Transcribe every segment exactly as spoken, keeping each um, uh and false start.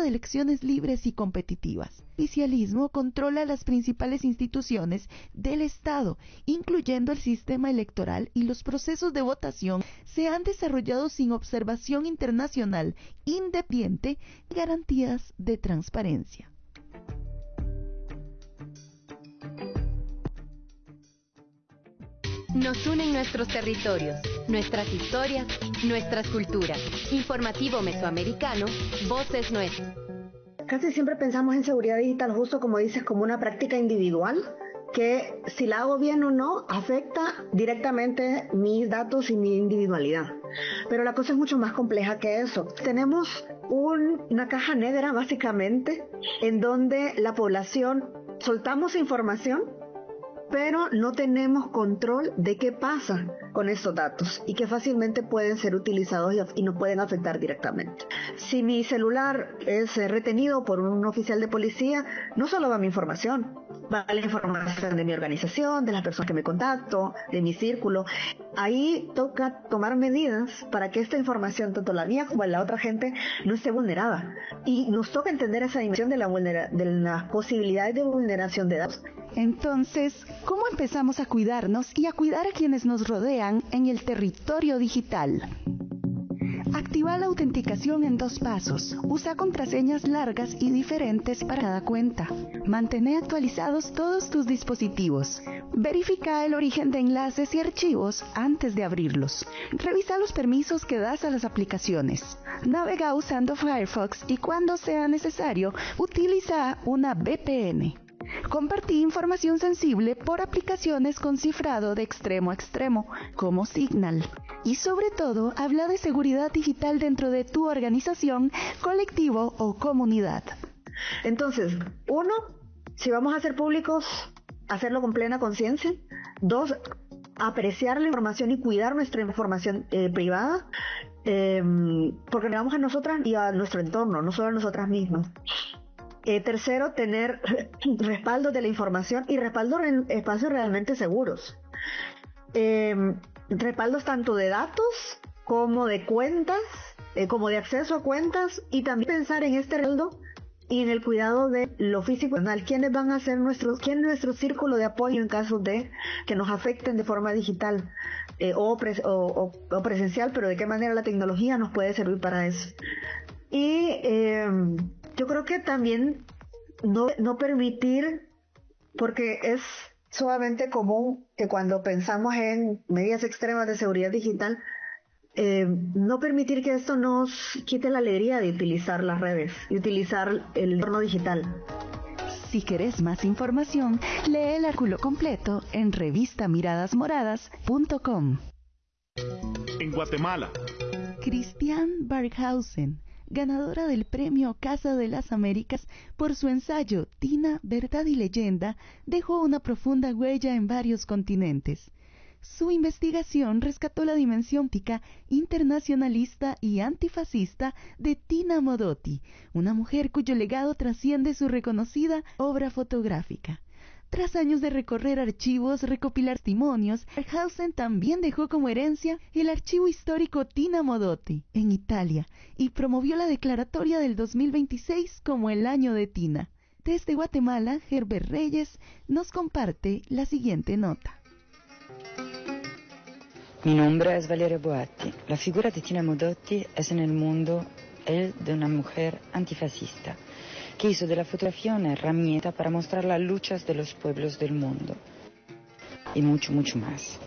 de elecciones libres y competitivas. El oficialismo controla las principales instituciones del Estado, incluyendo el sistema electoral, y los procesos de votación se han desarrollado sin observación internacional independiente y garantías de transparencia. Nos unen nuestros territorios, nuestras historias, nuestras culturas. Informativo Mesoamericano, Voces Nuestras. Casi siempre pensamos en seguridad digital, justo como dices, como una práctica individual, que si la hago bien o no, afecta directamente mis datos y mi individualidad. Pero la cosa es mucho más compleja que eso. Tenemos un, una caja negra, básicamente, en donde la población soltamos información, pero no tenemos control de qué pasa con estos datos y que fácilmente pueden ser utilizados y, y nos pueden afectar directamente. Si mi celular es retenido por un oficial de policía, no solo va mi información, va la información de mi organización, de las personas que me contacto, de mi círculo. Ahí toca tomar medidas para que esta información, tanto la mía como la de la otra gente, no esté vulnerada. Y nos toca entender esa dimensión de la vulnera- de las posibilidades de vulneración de datos. Entonces, ¿cómo empezamos a cuidarnos y a cuidar a quienes nos rodean en el territorio digital? Activa la autenticación en dos pasos. Usa contraseñas largas y diferentes para cada cuenta. Mantén actualizados todos tus dispositivos. Verifica el origen de enlaces y archivos antes de abrirlos. Revisa los permisos que das a las aplicaciones. Navega usando Firefox y cuando sea necesario, utiliza una V P N. Compartí información sensible por aplicaciones con cifrado de extremo a extremo, como Signal. Y sobre todo, habla de seguridad digital dentro de tu organización, colectivo o comunidad. Entonces, uno, si vamos a ser públicos, hacerlo con plena conciencia. Dos, apreciar la información y cuidar nuestra información eh, privada, eh, porque le damos a nosotras y a nuestro entorno, no solo a nosotras mismas. Eh, tercero, tener respaldo de la información y respaldo en espacios realmente seguros. Eh, respaldos tanto de datos como de cuentas, eh, como de acceso a cuentas, y también pensar en este respaldo y en el cuidado de lo físico. ¿Quiénes van a ser nuestros, quién es nuestro círculo de apoyo en caso de que nos afecten de forma digital eh, o, pres, o, o, o presencial, pero de qué manera la tecnología nos puede servir para eso? Y eh, yo creo que también no, no permitir, porque es sumamente común que cuando pensamos en medidas extremas de seguridad digital, eh, no permitir que esto nos quite la alegría de utilizar las redes y utilizar el entorno digital. Si querés más información, lee el artículo completo en revista miradas moradas punto com. En Guatemala, Christiane Barkhausen, ganadora del premio Casa de las Américas por su ensayo Tina, Verdad y Leyenda, dejó una profunda huella en varios continentes. Su investigación rescató la dimensión política, internacionalista y antifascista de Tina Modotti, una mujer cuyo legado trasciende su reconocida obra fotográfica. Tras años de recorrer archivos, recopilar testimonios, Barkhausen también dejó como herencia el archivo histórico Tina Modotti, en Italia, y promovió la declaratoria del dos mil veintiséis como el año de Tina. Desde Guatemala, Herbert Reyes nos comparte la siguiente nota. Mi nombre es Valeria Boatti. La figura de Tina Modotti es en el mundo el de una mujer antifascista, que hizo de la fotografía una herramienta para mostrar las luchas de los pueblos del mundo. Y mucho, mucho más.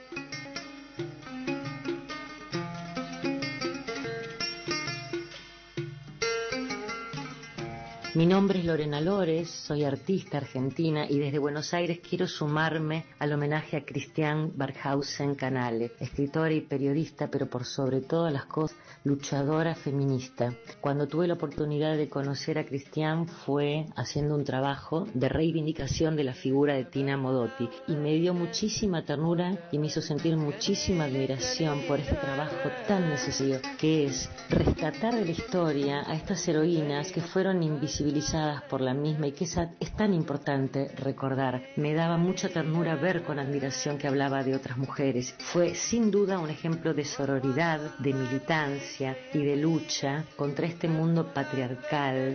Mi nombre es Lorena Lores, soy artista argentina y desde Buenos Aires quiero sumarme al homenaje a Christiane Barkhausen Canale, escritora y periodista, pero por sobre todas las cosas, luchadora feminista. Cuando tuve la oportunidad de conocer a Christiane fue haciendo un trabajo de reivindicación de la figura de Tina Modotti y me dio muchísima ternura y me hizo sentir muchísima admiración por este trabajo tan necesario que es rescatar de la historia a estas heroínas que fueron invisibles por la misma y que es, es tan importante recordar. Me daba mucha ternura ver con admiración que hablaba de otras mujeres. Fue sin duda un ejemplo de sororidad, de militancia y de lucha contra este mundo patriarcal